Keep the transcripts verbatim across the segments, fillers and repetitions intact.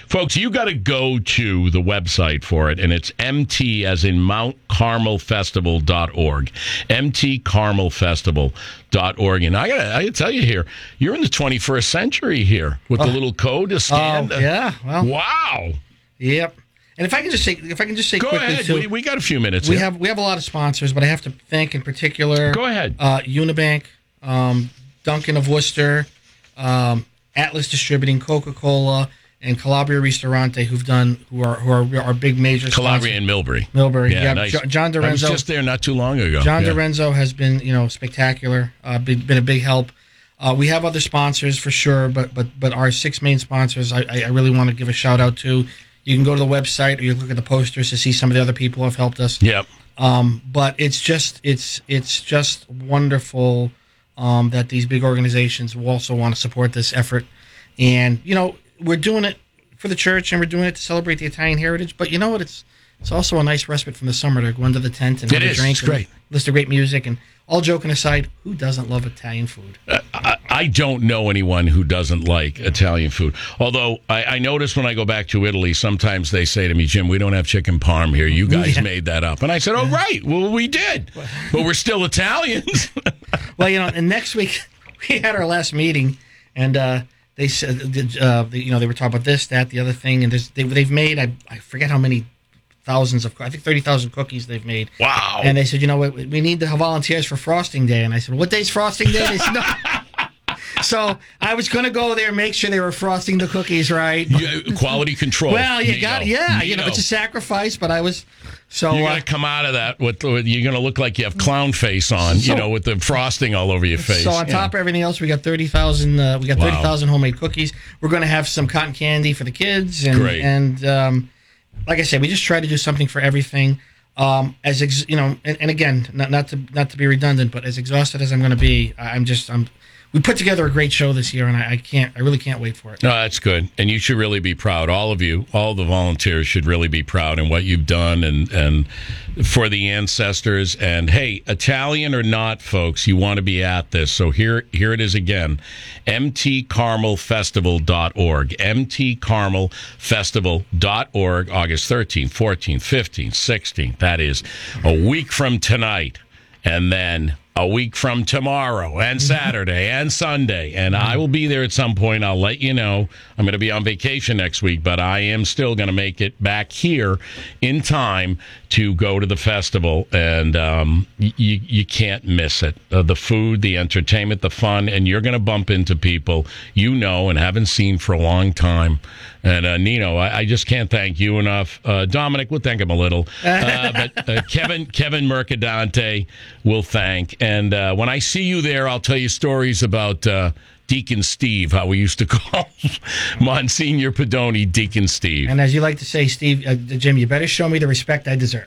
Folks, you got to go to the website for it, and it's M T as in Mount Carmel Festival dot org. M T Carmel Festival dot org. And I got I to tell you here, you're in the twenty-first century here with oh. the little code to scan. Oh, yeah. Well, wow. Yep. And if I can just say, if I can just say Go quickly, ahead. too, we, we got a few minutes. We here. have we have a lot of sponsors, but I have to thank in particular. Go ahead. Uh, Unibank, um, Duncan of Worcester, um, Atlas Distributing, Coca-Cola, and Calabria Ristorante, who've done who are who are our big major Calabria sponsors. and Millbury. Millbury, yeah, yeah. nice. Jo- John Dorenzo. I was just there not too long ago. John yeah. Dorenzo has been you know spectacular. Uh, been, been a big help. Uh, we have other sponsors for sure, but but but our six main sponsors, I, I really want to give a shout out to. You can go to the website or you look at the posters to see some of the other people who have helped us. Yep. Um, but it's just it's it's just wonderful um, that these big organizations will also want to support this effort. And you know we're doing it for the church and we're doing it to celebrate the Italian heritage. But you know what? It's it's also a nice respite from the summer to go under the tent and it have is. a drink. It's great. Listen to great music. And all joking aside, who doesn't love Italian food? Uh, I, I don't know anyone who doesn't like Italian food. Although I, I notice when I go back to Italy, sometimes they say to me, Jim, we don't have chicken parm here. You guys Yeah. made that up. And I said, oh, right. Well, we did. But we're still Italians. Well, you know, and next week we had our last meeting, and uh, they said, uh, you know, they were talking about this, that, the other thing, and there's, they, they've made, I, I forget how many thousands of, I think thirty thousand cookies they've made. Wow. And they said, you know what, we need to have volunteers for Frosting Day. And I said, what day's Frosting Day? They said, no. So I was going to go there and make sure they were frosting the cookies right. Yeah, quality control. Well, you Nino. got yeah, Nino. you know, it's a sacrifice, but I was so You're uh, going to come out of that with, with you're going to look like you have clown face on, So- you know, with the frosting all over your face. So on Yeah. top of everything else, we got thirty thousand. Uh, we got Wow. thirty thousand homemade cookies. We're going to have some cotton candy for the kids, and Great. and um, like I said, we just try to do something for everything. Um, as ex- you know, and, and again, not not to not to be redundant, but as exhausted as I'm going to be, I- I'm just I'm. We put together a great show this year, and I, I can't. I really can't wait for it. No, that's good, and you should really be proud. All of you, all the volunteers, should really be proud in what you've done, and and for the ancestors. And hey, Italian or not, folks, you want to be at this. So here, here it is again: M T Carmel Festival dot org. M T Carmel Festival dot org. August thirteenth, fourteenth, fifteenth, sixteenth. That is a week from tonight, and then a week from tomorrow and Saturday and Sunday. And I will be there at some point. I'll let you know. I'm going to be on vacation next week, but I am still going to make it back here in time to go to the festival. And um, y- you, you can't miss it. Uh, the food, the entertainment, the fun, and you're going to bump into people you know and haven't seen for a long time. And uh, Nino, I, I just can't thank you enough. Uh, Dominic, we'll thank him a little. Uh, but uh, Kevin Kevin Mercadante will thank. And uh, when I see you there, I'll tell you stories about uh, Deacon Steve, how we used to call Monsignor Pedoni Deacon Steve. And as you like to say, Steve, uh, Jim, you better show me the respect I deserve.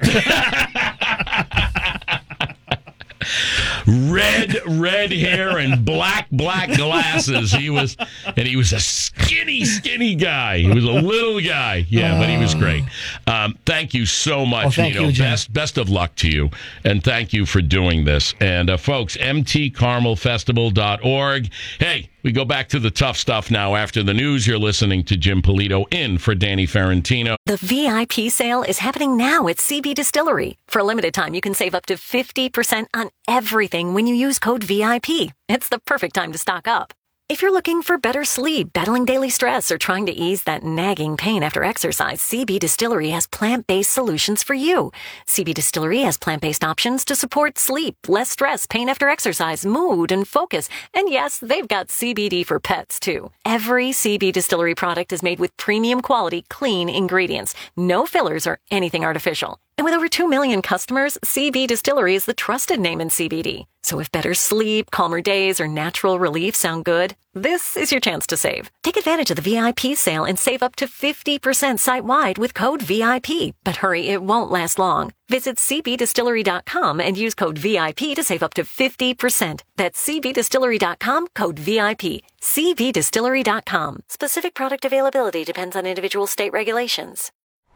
Red, red hair and black, black glasses. He was, and he was a skinny, skinny guy. He was a little guy. Yeah, but he was great. Um, thank you so much, Oh, thank Nino. you, Jim. best, best of luck to you, and thank you for doing this. And uh, folks, M T Carmel Festival dot org. Hey, we go back to the tough stuff now. After the news, you're listening to Jim Polito in for Danny Ferrantino. The V I P sale is happening now at C B Distillery. For a limited time, you can save up to fifty percent on everything when you use code V I P. It's the perfect time to stock up. If you're looking for better sleep, battling daily stress, or trying to ease that nagging pain after exercise, C B Distillery has plant-based solutions for you. C B Distillery has plant-based options to support sleep, less stress, pain after exercise, mood, and focus. And yes, they've got C B D for pets, too. Every C B Distillery product is made with premium quality, clean ingredients. No fillers or anything artificial. And with over two million customers, C B Distillery is the trusted name in C B D. So if better sleep, calmer days, or natural relief sound good, this is your chance to save. Take advantage of the V I P sale and save up to fifty percent site-wide with code V I P. But hurry, it won't last long. Visit C B Distillery dot com and use code V I P to save up to fifty percent. That's C B Distillery dot com, code V I P. C B Distillery dot com. Specific product availability depends on individual state regulations.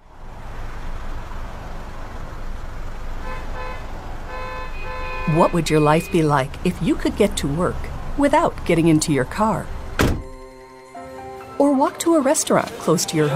What would your life be like if you could get to work without getting into your car? Or walk to a restaurant close to your home?